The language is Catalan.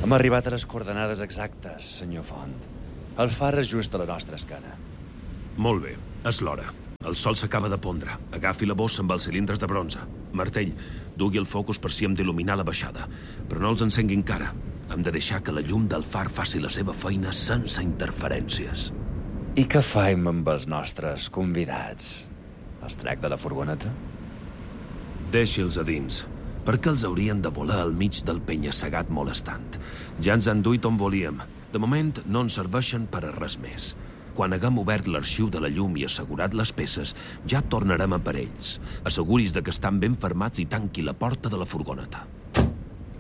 Hem arribat a les coordenades exactes, senyor Font. El far és just a la nostra esquena. Molt bé, és l'hora. El sol s'acaba de pondre. Agafi la bossa amb els cilindres de bronze. Martell, dugui el focus per si hem d'il·luminar la baixada. Però no els encengui encara. Hem de deixar que la llum del far faci la seva feina sense interferències. I què faim amb els nostres convidats? Els trec de la furgoneta? Deixi'ls a dins. Per què els haurien de volar al mig del penya-segat molestant? Ja ens han duit on volíem. De moment no ens serveixen per a res més. Quan haguem obert l'arxiu de la llum i assegurat les peces, ja tornarem a per ells. Asseguris de que estan ben fermats i tanqui la porta de la furgoneta.